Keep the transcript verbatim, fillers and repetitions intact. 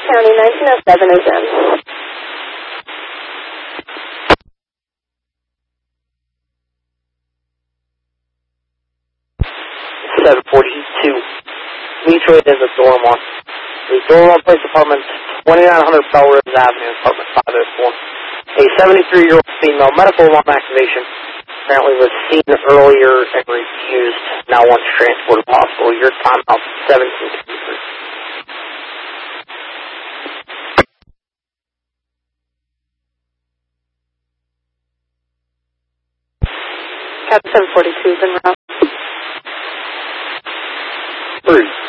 County, nineteen oh seven is in. seven forty-two. Detroit is a dorm one. The dorm one place apartment, twenty-nine hundred Belridge Avenue, apartment five oh four. A seventy-three-year-old female, medical alarm activation. Apparently was seen earlier and refused. Now wants transport if possible. Your time out seventeen fifty-three. Cat seven forty-two is en route. Three.